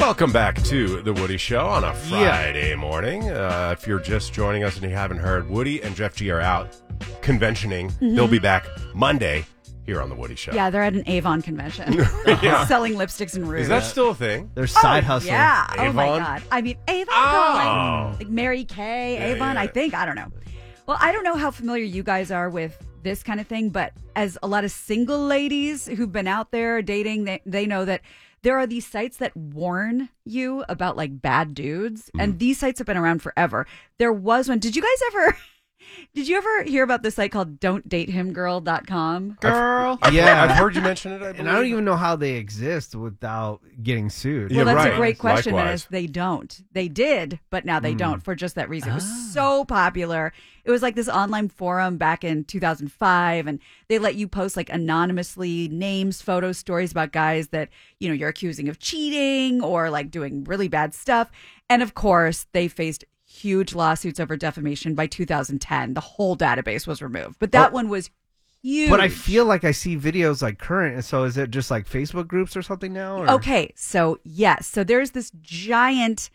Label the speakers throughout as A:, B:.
A: Welcome back to The Woody Show on a Friday morning. If you're just joining us and you haven't heard, Woody and Jeff G are out conventioning. Mm-hmm. They'll be back Monday here on The Woody Show.
B: Yeah, they're at an Avon convention. Selling lipsticks and rouge.
A: Is that still a thing?
C: Their side hustle.
B: Yeah.
A: Avon?
B: Oh, my God. I mean, Avon. Like Mary Kay, Avon, I think. I don't know. Well, I don't know how familiar you guys are with this kind of thing, but as a lot of single ladies who've been out there dating, they know that there are these sites that warn you about like bad dudes, and these sites have been around forever. There was one. Did you ever hear about this site called don'tdatehimgirl.com?
C: Girl.
A: I've heard you mention it.
C: And I don't even know how they exist without getting sued.
B: Well, that's
A: right.
B: a great question.
A: Likewise.
B: And as they don't. They did, but now they don't for just that reason. It was so popular. It was like this online forum back in 2005, and they let you post like anonymously names, photos, stories about guys that, you know, you're accusing of cheating or like doing really bad stuff. And of course, they faced huge lawsuits over defamation by 2010. The whole database was removed, but that one was huge.
C: But I feel like I see videos like current. And so is it just like Facebook groups or something now? Or?
B: Okay. So yes. So there's this giant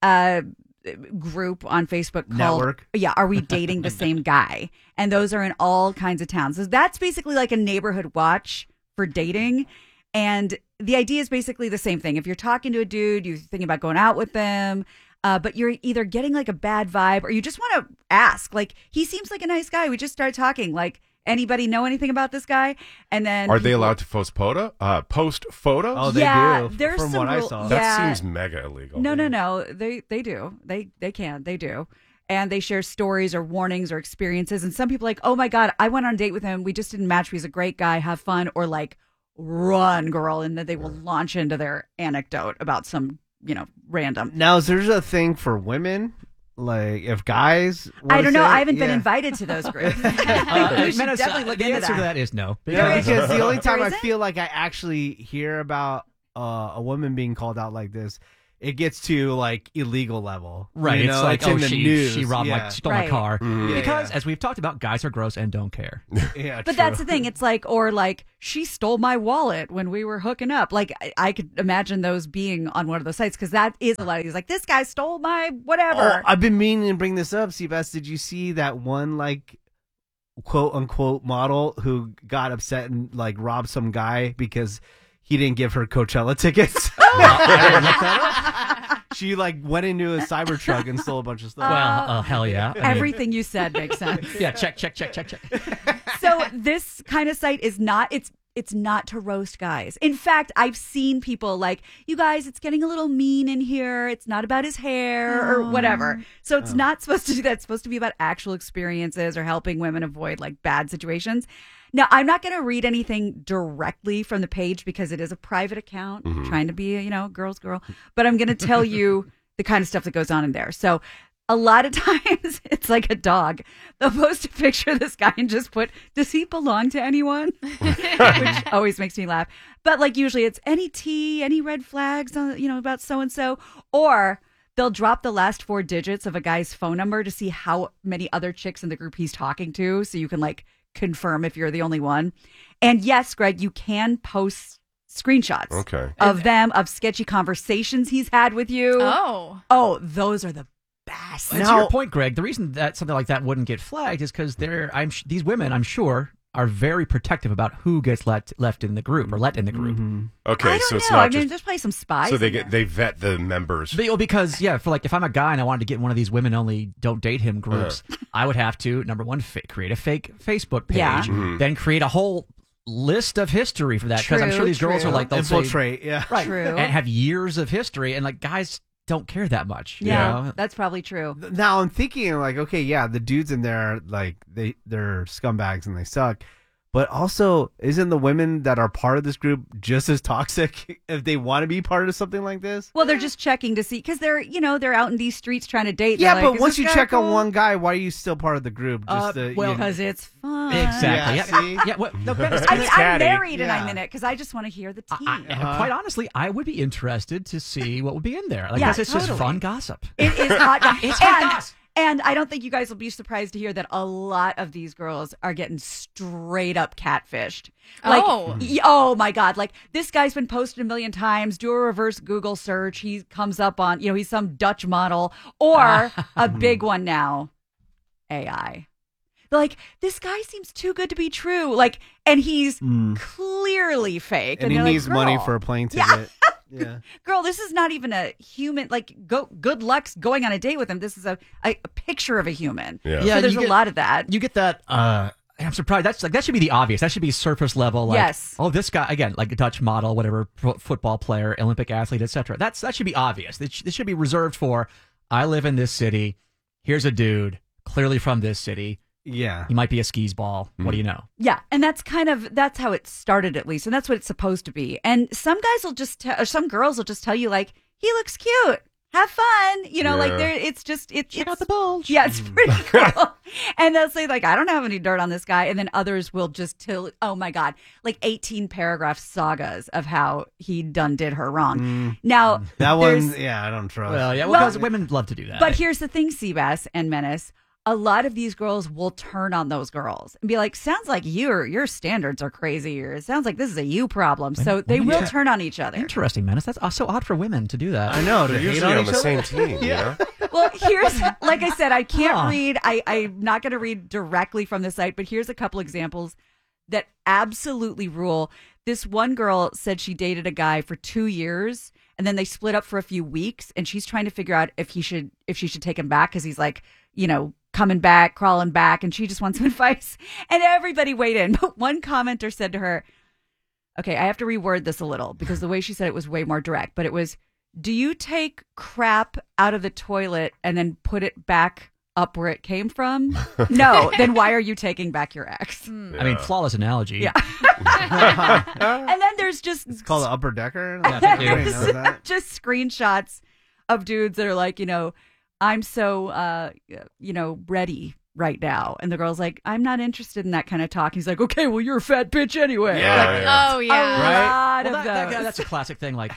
B: group on Facebook called
C: Network?
B: Yeah, Are We Dating the Same Guy? And those are in all kinds of towns. So that's basically like a neighborhood watch for dating. And the idea is basically the same thing. If you're talking to a dude, you're thinking about going out with them, but you're either getting like a bad vibe or you just want to ask, like, he seems like a nice guy. We just started talking. Like, anybody know anything about this guy? And then
A: Are they allowed to post photos?
C: Oh, they do.
B: There's
C: From
B: some
C: what I saw.
A: That seems mega illegal.
B: No. They do. They can. They do. And they share stories or warnings or experiences. And some people are like, oh my God, I went on a date with him. We just didn't match. He's a great guy. Have fun. Or like, run, girl. And then they will launch into their anecdote about some, random.
C: Now, is there a thing for women? Like, if guys...
B: I don't know. I haven't been invited to those groups. We should definitely look
D: the
B: into
D: answer
B: that.
D: to that is no.
C: Because the only time
B: There
C: I
B: isn't?
C: feel like I actually hear about a woman being called out like this, it gets to like illegal level.
D: Right.
C: You
D: It's
C: know,
D: like,
C: in the
D: she
C: news.
D: robbed
C: Yeah.
D: she stole my
B: Right.
D: car.
A: Mhm.
D: Because,
C: Yeah.
D: as we've talked about, guys are gross and don't care.
C: Yeah,
B: But
C: true.
B: that's the thing. It's like, or like, she stole my wallet when we were hooking up. Like, I could imagine those being on one of those sites because that is a lot of these. Like, this guy stole my whatever.
C: Oh, I've been meaning to bring this up, Seabass. Did you see that one, like, quote unquote model who got upset and like robbed some guy because he didn't give her Coachella tickets? She like went into a Cybertruck and stole a bunch of stuff.
D: Well, hell yeah. I mean,
B: Everything you said makes sense.
D: yeah, check.
B: So this kind of site is not, it's not to roast guys. In fact, I've seen people like, you guys, it's getting a little mean in here. It's not about his hair or whatever. So it's not supposed to do that. It's supposed to be about actual experiences or helping women avoid like bad situations. Now, I'm not going to read anything directly from the page because it is a private account, trying to be a, girl's girl. But I'm going to tell you the kind of stuff that goes on in there. So a lot of times it's like a dog. They'll post a picture of this guy and just put, does he belong to anyone? Which always makes me laugh. But like usually it's any tea, any red flags, about so-and-so. Or they'll drop the last 4 digits of a guy's phone number to see how many other chicks in the group he's talking to. So you can like confirm if you're the only one. And yes, Greg, you can post screenshots of them, of sketchy conversations he's had with you. Oh, those are the best.
D: And to your point, Greg, the reason that something like that wouldn't get flagged is because these women, I'm sure, are very protective about who gets left in the group or let in the group.
C: Mm-hmm.
A: Okay,
B: I don't
A: so it's
B: know.
A: not
B: I mean,
A: just...
B: there's probably some spies.
A: So
B: in there.
A: they vet the members.
D: Because for like if I'm a guy and I wanted to get in one of these women only don't date him groups, I would have to number one create a fake Facebook page,
B: Yeah.
D: then create a whole list of history for that because I'm sure these girls are like they'll
C: infiltrate.
D: say, right,
B: True.
D: and have years of history, and like guys don't care that much.
B: Yeah,
D: you know?
B: that's probably true.
C: Now I'm thinking like, okay, yeah, the dudes in there, like they're scumbags and they suck. But also, isn't the women that are part of this group just as toxic if they want to be part of something like this?
B: Well, they're just checking to see because they're out in these streets trying to date.
C: Yeah,
B: They're
C: but
B: like,
C: once
B: "Is
C: you
B: this guy
C: check on
B: cool?"
C: one guy, why are you still part of the group? Just
B: because it's fun.
D: Exactly.
C: Yeah,
D: Yeah.
C: see?
D: Yeah. Well, no,
B: I mean, I'm
A: catty.
B: married and
C: Yeah.
B: I'm in it because I just want to hear the tea.
D: Quite honestly, I would be interested to see what would be in there. Like,
B: Yeah,
D: it's just
B: totally.
D: fun gossip.
B: It is hot.
D: It's hot gossip.
B: And I don't think you guys will be surprised to hear that a lot of these girls are getting straight up catfished. Like, oh my God. Like, this guy's been posted a million times. Do a reverse Google search. He comes up on, he's some Dutch model, or a big one now, AI. Like, this guy seems too good to be true. Like, and he's clearly fake.
C: And he needs money for a plane ticket.
B: Yeah. Girl, this is not even a human. Like, good luck's going on a date with him. This is a picture of a human.
A: Yeah.
B: So there's a lot of that.
D: You get that. I'm surprised. That should be the obvious. That should be surface level. Like,
B: yes.
D: Oh, this guy again, like a Dutch model, whatever, football player, Olympic athlete, etc. That should be obvious. This should be reserved for. I live in this city. Here's a dude clearly from this city.
C: Yeah.
D: He might be a skis ball. What do you know?
B: Yeah. And that's how it started, at least. And that's what it's supposed to be. And some guys will just or some girls will just tell you, like, he looks cute. Have fun. Like, it's check
D: out the bulge.
B: Yeah, it's pretty cool. And they'll say, like, I don't have any dirt on this guy. And then others will just oh my God, like 18 paragraph sagas of how he did her wrong. Now,
C: that one, I don't trust.
D: Well, because women love to do that.
B: But here's the thing, Seabass and Menace. A lot of these girls will turn on those girls and be like, sounds like your standards are crazy, or it sounds like this is a you problem. So they will turn on each other.
D: Interesting, Menace. That's so odd for women to do that.
C: I know.
A: They're usually on the same team,
B: Well, here's, like I said, I can't read. I'm not going to read directly from the site, but here's a couple examples that absolutely rule. This one girl said she dated a guy for 2 years, and then they split up for a few weeks, and she's trying to figure out if she should take him back, because he's like, coming back, crawling back, and she just wants some advice. And everybody weighed in. But one commenter said to her, okay, I have to reword this a little, because the way she said it was way more direct, but it was, do you take crap out of the toilet and then put it back up where it came from? No. Then why are you taking back your ex?
D: I mean, flawless analogy.
B: Yeah. And then there's just...
C: It's called an upper decker?
B: Just screenshots of dudes that are like, I'm so, ready right now. And the girl's like, I'm not interested in that kind of talk. He's like, okay, well, you're a fat bitch anyway.
D: Yeah.
B: A lot of
D: that's a classic thing. Like,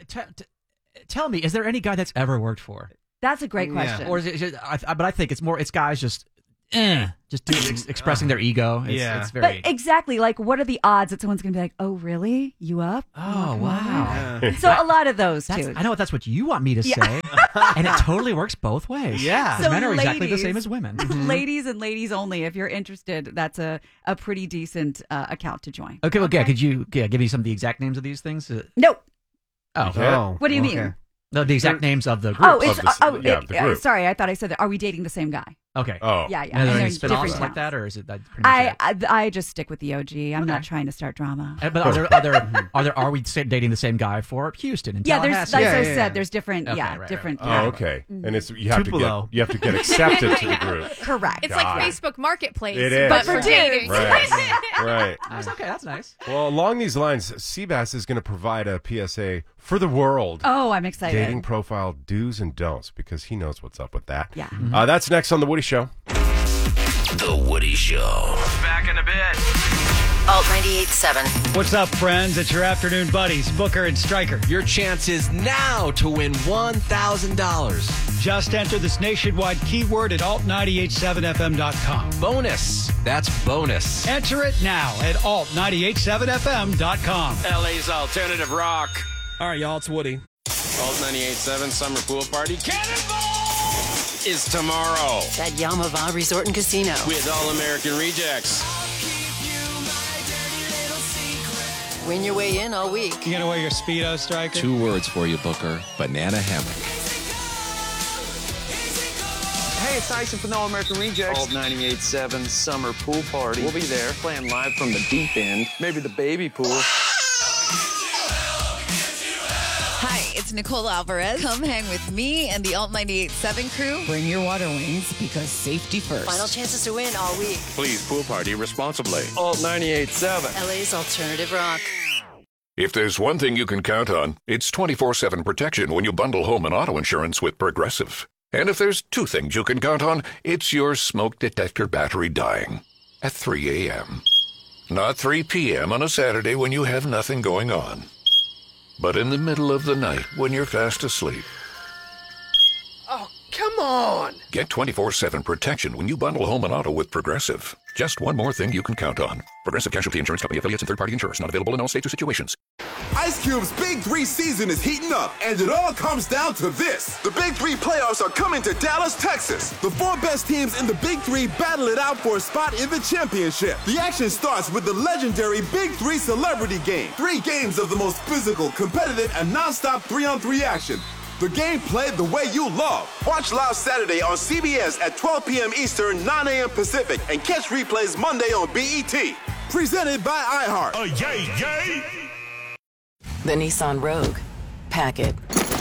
D: tell me, is there any guy that's ever worked for?
B: That's a great question.
D: Or is it just, but I think it's guys just expressing their ego. It's very...
B: But exactly, like, what are the odds that someone's going to be like, oh, really? You up?
D: Oh, wow.
B: Yeah. So a lot of those, too.
D: I know that's what you want me to say, and it totally works both ways.
C: Yeah.
B: So
D: men are exactly the same as women.
B: Ladies and ladies only, if you're interested, that's a pretty decent account to join.
D: Okay, well, could you give me some of the exact names of these things?
B: Nope.
D: Oh.
B: What do you mean?
D: No, the exact names of the group.
A: The group.
B: Sorry, I thought I said that. Are we dating the same guy?
D: Okay.
A: Oh.
B: Yeah.
D: Are
B: And
D: there any
B: they're
D: spin-offs
B: different
D: like that,
B: towns.
D: or is it that pretty much it?
B: I just stick with the OG. I'm not trying to start drama.
D: But are we dating the same guy for Houston and
B: Yeah, there's
D: Tallahassee?
B: like I said, there's different.
D: Okay,
B: different.
A: Oh, okay. And it's you have to get accepted to the group.
B: Correct.
E: It's like Facebook Marketplace,
A: It is.
E: but for dating.
A: Right.
D: Okay, that's nice.
A: Well, along these lines, Seabass is going to provide a PSA for the world.
B: Oh, I'm excited.
A: Dating profile do's and don'ts, because he knows what's up with that.
B: Yeah.
A: That's next on The Woody Show.
F: The Woody Show.
G: Back in a bit.
F: Alt 98.7.
G: What's up, friends? It's your afternoon buddies, Booker and Stryker.
H: Your chance is now to win $1,000.
G: Just enter this nationwide keyword at alt987fm.com.
H: Bonus. That's bonus.
G: Enter it now at alt987fm.com.
I: LA's alternative rock.
G: All right, y'all, it's Woody.
I: Alt 98.7 Summer Pool Party Cannonball is tomorrow
F: At Yamava Resort and Casino.
I: with All American Rejects.
F: Win your way in all week.
G: You gonna wear your Speedo, Stryker?
H: 2 words for you, Booker. Banana hammock.
J: Hey, it's Tyson from the All American Rejects. Alt 98.7 Summer Pool Party. We'll be there playing live from the deep end, maybe the baby pool.
K: Hi, it's Nicole Alvarez. Come hang with me and the Alt 98.7 crew. Bring your water wings, because safety first.
F: Final chances to win all week.
I: Please pool party responsibly.
J: Alt 98.7.
F: LA's alternative rock.
L: If there's one thing you can count on, it's 24/7 protection when you bundle home and auto insurance with Progressive. And if there's 2 things you can count on, it's your smoke detector battery dying at 3 a.m. Not 3 p.m. on a Saturday when you have nothing going on, but in the middle of the night when you're fast asleep.
J: Oh, come
I: on!
L: Get 24/7 protection when you bundle home and auto with Progressive. Just one more thing you can count on. Progressive Casualty Insurance Company, affiliates, and third-party insurers. Not available in all states or situations.
E: Ice Cube's Big 3 season is heating up, and it all comes down to this. The Big 3 playoffs are coming to Dallas, Texas. The 4 best teams in the Big 3 battle it out for a spot in the championship. The action starts with the legendary Big 3 Celebrity Game. 3 games of the most physical, competitive, and non-stop 3-on-3 action. The game played the way you love. Watch live Saturday on CBS at 12 p.m. Eastern, 9 a.m. Pacific, and catch replays Monday on BET. Presented by iHeart.
M: Yay, yay!
N: The Nissan Rogue. Pack it.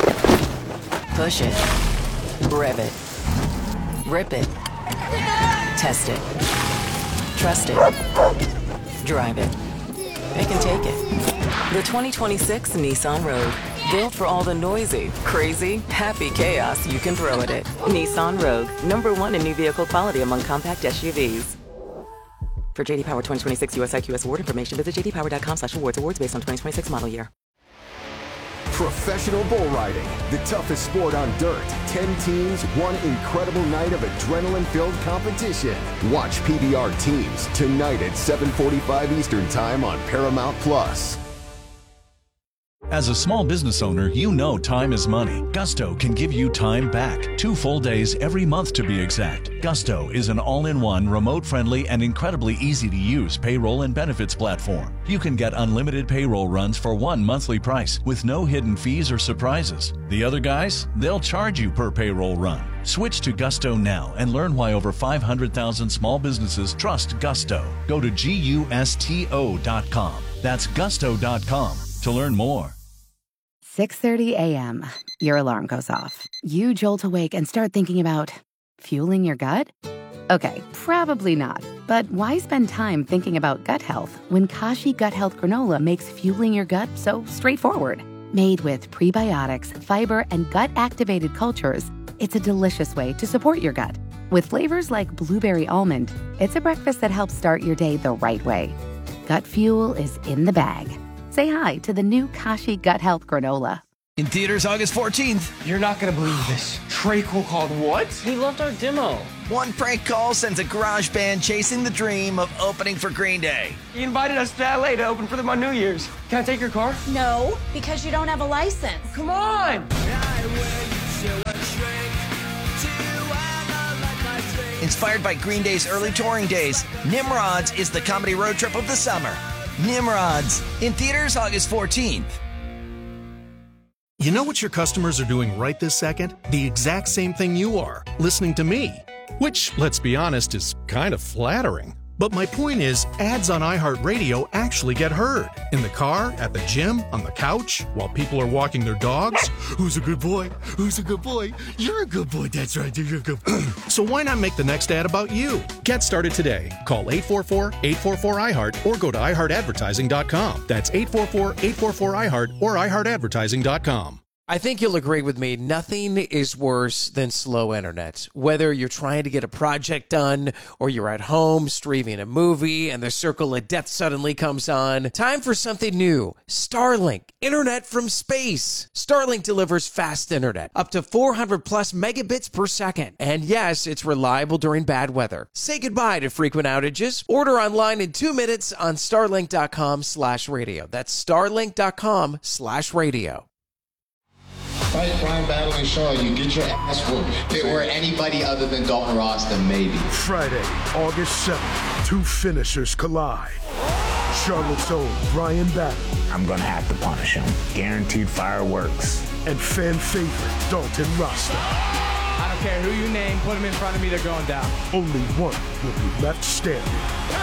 N: Push it. Rev it. Rip it. Test it. Trust it. Drive it. It can take it. The 2026 Nissan Rogue. Built for all the noisy, crazy, happy chaos you can throw at it. Nissan Rogue. #1 in new vehicle quality among compact SUVs. For JD Power 2026 US IQS award information, visit jdpower.com/awards. Awards based on 2026 model year.
O: Professional bull riding, the toughest sport on dirt. 10 teams, one incredible night of adrenaline-filled competition. Watch PBR Teams tonight at 7:45 Eastern Time on Paramount Plus.
P: As a small business owner, you know time is money. Gusto can give you time back. 2 full days every month to be exact. Gusto is an all-in-one, remote-friendly, and incredibly easy-to-use payroll and benefits platform. You can get unlimited payroll runs for one monthly price with no hidden fees or surprises. The other guys, they'll charge you per payroll run. Switch to Gusto now and learn why over 500,000 small businesses trust Gusto. Go to GUSTO.com. That's Gusto.com to learn more.
Q: 6:30 a.m. Your alarm goes off. You jolt awake and start thinking about fueling your gut? Okay, probably not. But why spend time thinking about gut health when Kashi Gut Health Granola makes fueling your gut so straightforward? Made with prebiotics, fiber, and gut-activated cultures, it's a delicious way to support your gut. With flavors like blueberry almond, it's a breakfast that helps start your day the right way. Gut fuel is in the bag. Say hi to the new Kashi Gut Health Granola.
H: In theaters August 14th.
R: You're not going to believe this. Trey Cole called what?
H: He loved our demo. One prank call sends a garage band chasing the dream of opening for Green Day.
R: He invited us to LA to open for them on New Year's. Can I take your car?
S: No, because you don't have a license.
R: Come on!
H: Inspired by Green Day's early touring days, Nimrods is the comedy road trip of the summer. Nimrods, in theaters August 14th.
T: You know what your customers are doing right this second? The exact same thing you are, listening to me. Which, let's be honest, is kind of flattering. But my point is, ads on iHeartRadio actually get heard. In the car, at the gym, on the couch, while people are walking their dogs. Who's a good boy? Who's a good boy? You're a good boy. That's right. You're a good boy. So why not make the next ad about you? Get started today. Call 844-844-iHeart or go to iHeartAdvertising.com. That's 844-844-iHeart or iHeartAdvertising.com.
U: I think you'll agree with me, nothing is worse than slow internet. Whether you're trying to get a project done or you're at home streaming a movie and the circle of death suddenly comes on, time for something new. Starlink, internet from space. Starlink delivers fast internet, up to 400 plus megabits per second. And yes, it's reliable during bad weather. Say goodbye to frequent outages. Order online in 2 minutes on starlink.com/radio. That's starlink.com/radio.
V: Fight Brian Battling Shaw, you get your ass whooped. If it were anybody other than Dalton Ross, then maybe.
M: Friday, August 7th, 2 finishers collide. Charlotte's own Brian Battling.
W: I'm gonna have to punish him. Guaranteed fireworks.
M: And fan favorite Dalton Rasta.
R: I don't care who you name, put him in front of me, they're going down.
M: Only one will be left standing.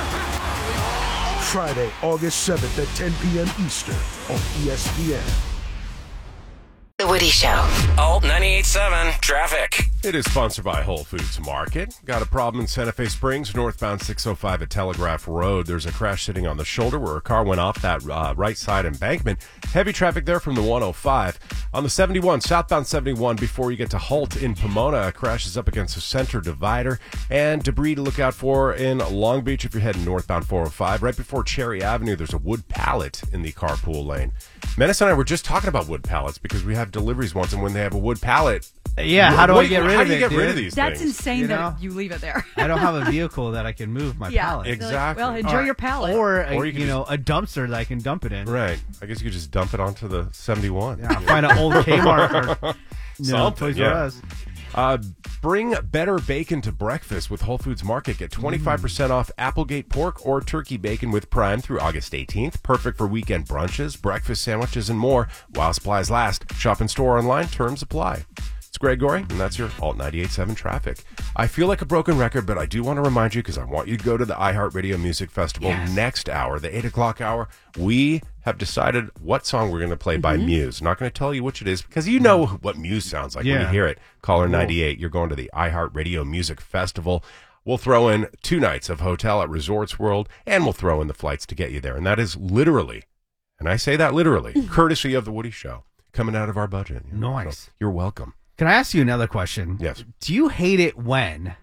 M: Friday, August 7th at 10 p.m. Eastern on ESPN.
F: The Woody Show.
I: Alt 98.7 traffic.
A: It is sponsored by Whole Foods Market. Got a problem in Santa Fe Springs, northbound 605 at Telegraph Road. There's a crash sitting on the shoulder where a car went off that right side embankment. Heavy traffic there from the 105. On the 71, southbound 71, before you get to Holt in Pomona, a crash is up against the center divider. And debris to look out for in Long Beach if you're heading northbound 405. Right before Cherry Avenue, there's a wood pallet in the carpool lane. Menace and I were just talking about wood pallets because we have deliveries once, and when they have a wood pallet,
B: Yeah, how do I get rid
A: How
B: of
A: do
B: it?
A: you get rid of
B: dude?
A: these
C: That's
A: things?
C: insane
B: You
C: that
B: know?
C: you leave it there.
B: I don't have a vehicle that I can move my pallet.
C: So like,
A: Exactly.
C: well, enjoy your pallet.
B: Or,
A: Or you
B: you
A: could
B: know, a dumpster that I can dump it in.
A: Right. I guess you could just dump it onto the 71.
B: Yeah, find an old Kmart or
A: Something,
B: Toys R Us.
A: Bring better bacon to breakfast with Whole Foods Market. Get 25% off Applegate pork or turkey bacon with Prime through August 18th. Perfect for weekend brunches, breakfast sandwiches, and more while supplies last. Shop in store online. Terms apply. It's Greg Gorey, and that's your Alt 98.7 traffic. I feel like a broken record, but I do want to remind you because I want you to go to the iHeartRadio Music Festival next hour, the 8 o'clock hour. We have decided what song we're going to play by Muse. Not going to tell you which it is because you know what Muse sounds like when you hear it. Caller 98, you're going to the iHeartRadio Music Festival. We'll throw in 2 nights of hotel at Resorts World, and we'll throw in the flights to get you there. And that is literally, and I say that literally, courtesy of The Woody Show, coming out of our budget. You know?
B: Nice.
A: So you're welcome.
B: Can I ask you another question?
A: Yes.
B: Do you hate it when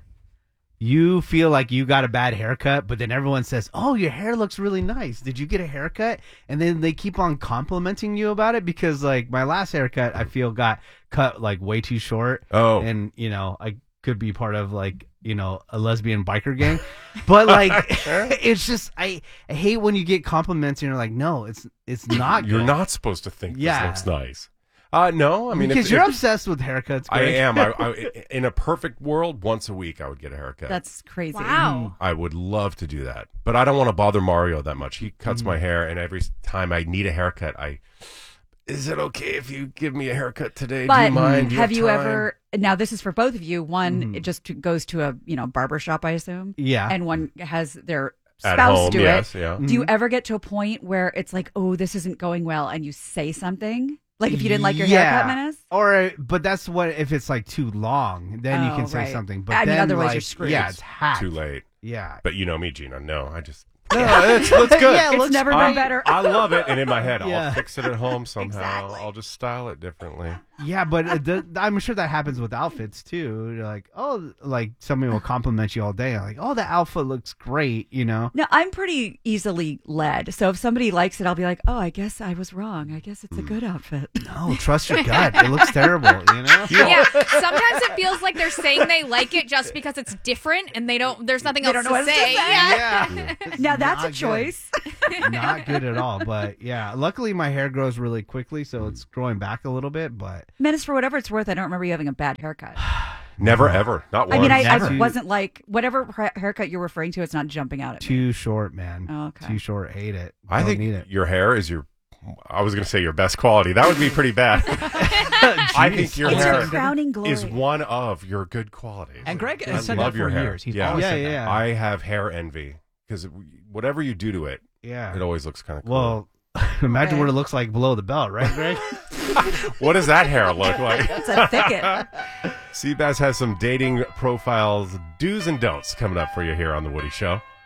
B: you feel like you got a bad haircut, but then everyone says, "Oh, your hair looks really nice. Did you get a haircut?" And then they keep on complimenting you about it because, like, my last haircut, I feel got cut like way too short.
A: Oh.
B: And you know, I could be part of like, you know, a lesbian biker gang, but like, it's just I hate when you get compliments and you're like, no, it's not.
A: You're
B: good.
A: not supposed to think
B: Yeah.
A: this looks nice. No, I mean,
B: because you're obsessed with haircuts.
A: I
B: Greg.
A: am. I, in a perfect world, once a week I would get a haircut.
C: That's crazy.
K: Wow.
A: I would love to do that, but I don't want to bother Mario that much. He cuts my hair, and every time I need a haircut, is it okay if you give me a haircut today?
C: But
A: do you mind? Do
C: have you
A: time?
C: ever? Now this is for both of you. One, it just goes to a barber shop, I assume.
B: Yeah.
C: And one has their
A: At
C: spouse
A: home,
C: do
A: yes,
C: it.
A: yeah.
C: Do you ever get to a point where it's like, oh, this isn't going well, and you say something? Like if you didn't like your haircut, Menace?
B: But that's what if it's like too long, then you
C: Oh,
B: can say
C: right.
B: something. But
C: I mean,
B: then,
C: otherwise
B: like,
C: you're screwed.
B: Yeah, it's hacked.
A: Too late.
B: Yeah.
A: But you know me, Gina. No, I just. No, it's good.
B: Yeah,
C: It's never been better.
A: I love it, and in my head,
B: Yeah.
A: I'll fix it at home somehow.
C: Exactly.
A: I'll just style it differently.
B: Yeah, but I'm sure that happens with outfits too. You're like, oh, like somebody will compliment you all day. Like, oh, the outfit looks great, you know?
C: No, I'm pretty easily led. So if somebody likes it, I'll be like, oh, I guess I was wrong. I guess it's a good outfit.
B: No, trust your gut. It looks terrible, you know?
D: Yeah, sometimes it feels like they're saying they like it just because it's different and there's nothing else
C: don't know
D: to
C: what to
D: say.
C: say.
D: Yeah.
C: Now that's a
B: Not good.
C: choice.
B: Not good at all. But yeah, luckily my hair grows really quickly, so it's growing back a little bit. But
C: Menace, for whatever it's worth, I don't remember you having a bad haircut.
A: Never, ever. Not once.
C: I mean, I
B: Never.
C: wasn't like, whatever haircut you're referring to, it's not jumping out at me.
B: too short, man.
C: Oh, okay.
B: Too short. Hate it.
A: I
B: Don't
A: think
B: need it.
A: your hair is I was going to say your best quality. That would be pretty bad. I think your
C: It's
A: hair
C: your crowning glory.
A: is one of your good qualities.
B: And Greg
A: I
B: has said
A: love
B: that
A: your
B: for
A: hair.
B: years. He's
A: yeah.
B: always said that.
A: I have hair envy because whatever you do to it,
B: Yeah.
A: it always looks kind of cool.
B: Well, imagine what it looks like below the belt, right, Greg?
A: What does that hair look like?
C: It's a thicket.
A: Seabass has some dating profiles, do's and don'ts coming up for you here on The Woody Show.